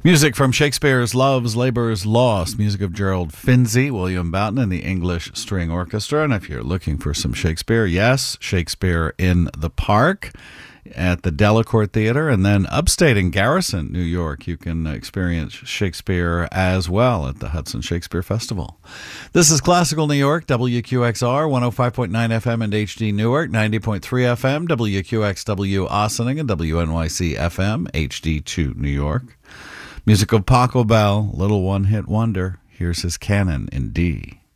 Music from Shakespeare's Love's Labour's Lost, music of Gerald Finzi, William Boughton, and the English String Orchestra. And if you're looking for some Shakespeare, yes, Shakespeare in the Park at the Delacorte Theater, and then upstate in Garrison, New York, you can experience Shakespeare as well at the Hudson Shakespeare Festival. This is Classical New York, WQXR, 105.9 FM and HD Newark, 90.3 FM, WQXW Ossining, and WNYC FM, HD2 New York. Music of Paco Bell, little one-hit wonder. Here's his canon in D.